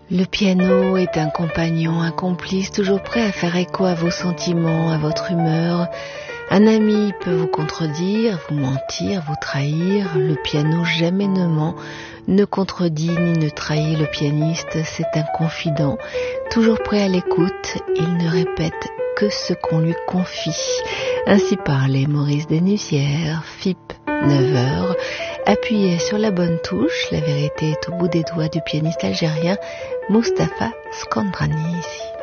Le piano est un compagnon, un complice, toujours prêt à faire écho à vos sentiments, à votre humeur. Un ami peut vous contredire, vous mentir, vous trahir. Le piano jamais ne ment, ne contredit ni ne trahit le pianiste. C'est un confident, toujours prêt à l'écoute. Il ne répète que ce qu'on lui confie. Ainsi parlait Maurice Desnusières, FIP 9h. Appuyez sur la bonne touche, la vérité est au bout des doigts du pianiste algérien Mustapha Skandrani ici.